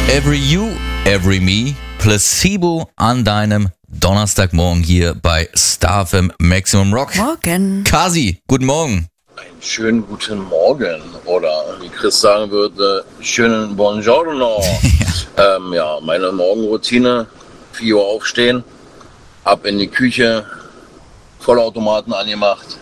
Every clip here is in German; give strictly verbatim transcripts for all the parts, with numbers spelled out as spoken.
Every You, Every Me, Placebo an deinem Donnerstagmorgen hier bei Star F M Maximum Rock. Morgen. Kasi, guten Morgen. Einen schönen guten Morgen oder wie Chris sagen würde, schönen Buongiorno. ja. Ähm, ja, meine Morgenroutine, vier Uhr aufstehen, ab in die Küche, Vollautomaten angemacht,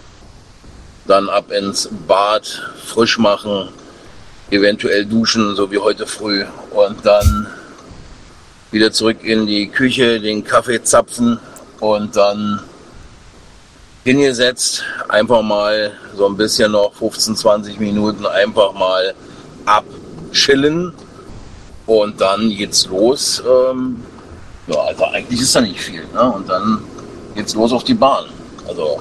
dann ab ins Bad, frisch machen, eventuell duschen, so wie heute früh und dann wieder zurück in die Küche, den Kaffee zapfen und dann hingesetzt, einfach mal so ein bisschen noch fünfzehn, zwanzig Minuten einfach mal abchillen und dann geht's los. Ähm, ja, also eigentlich ist da nicht viel, ne? Und dann geht's los auf die Bahn. Also,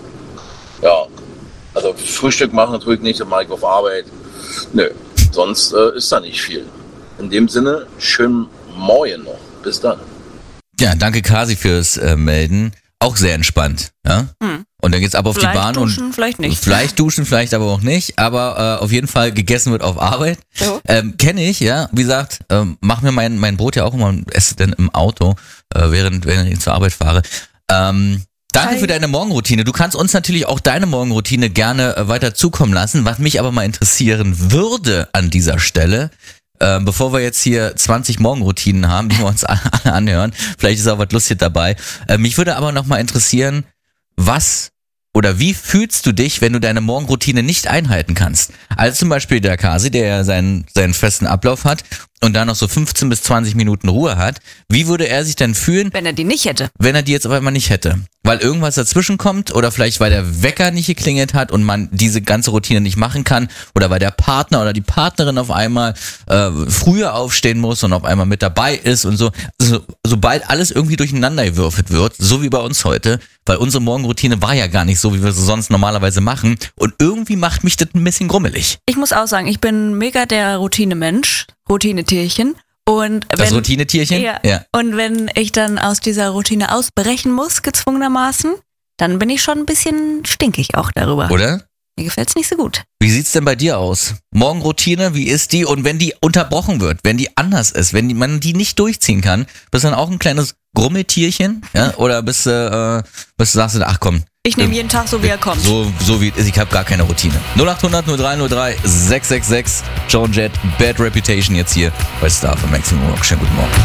ja, also Frühstück machen natürlich nicht, das mache ich auf Arbeit. Nö, sonst äh, ist da nicht viel. In dem Sinne, schönen Morgen noch. Bis dann. Ja, danke Kasi fürs äh, Melden. Auch sehr entspannt, ja? Hm. Und dann geht's ab auf vielleicht die Bahn duschen, und vielleicht nicht. Vielleicht duschen, vielleicht aber auch nicht. Aber äh, auf jeden Fall gegessen wird auf Arbeit. So. Ähm, Kenne ich, ja. Wie gesagt, ähm, mach mir mein mein Brot ja auch immer und esse dann im Auto, äh, während während ich zur Arbeit fahre. Ähm, danke Hi. für deine Morgenroutine. Du kannst uns natürlich auch deine Morgenroutine gerne äh, weiter zukommen lassen. Was mich aber mal interessieren würde an dieser Stelle, äh, bevor wir jetzt hier zwanzig Morgenroutinen haben, die wir uns alle anhören, vielleicht ist auch was Lustiges dabei. Äh, mich würde aber noch mal interessieren, was oder wie fühlst du dich, wenn du deine Morgenroutine nicht einhalten kannst? Also zum Beispiel der Kasi, der ja seinen, seinen festen Ablauf hat und da noch so fünfzehn bis zwanzig Minuten Ruhe hat. Wie würde er sich denn fühlen, Wenn er die nicht hätte. wenn er die jetzt auf einmal nicht hätte? Weil irgendwas dazwischen kommt oder vielleicht weil der Wecker nicht geklingelt hat und man diese ganze Routine nicht machen kann oder weil der Partner oder die Partnerin auf einmal äh, früher aufstehen muss und auf einmal mit dabei ist und so. Also, sobald alles irgendwie durcheinander gewürfelt wird, so wie bei uns heute, weil unsere Morgenroutine war ja gar nicht so, wie wir sie sonst normalerweise machen und irgendwie macht mich das ein bisschen grummelig. Ich muss auch sagen, ich bin mega der Routinemensch, Routinetierchen. Und wenn, Das Routinetierchen? Ja. Ja. Und wenn ich dann aus dieser Routine ausbrechen muss, gezwungenermaßen, dann bin ich schon ein bisschen stinkig auch darüber. Oder? Mir gefällt's nicht so gut. Wie sieht's denn bei dir aus? Morgenroutine, wie ist die? Und wenn die unterbrochen wird, wenn die anders ist, wenn die, man die nicht durchziehen kann, bist du dann auch ein kleines Grummeltierchen? Ja? Oder bist du, äh, bist du sagst du, ach komm. Ich nehme jeden Tag so, wie er kommt. So, so wie ich habe gar keine Routine. null acht hundert null drei null drei sechs sechs sechs Joan Jett, Bad Reputation jetzt hier bei Star F M Maximum Rock. Schönen guten Morgen.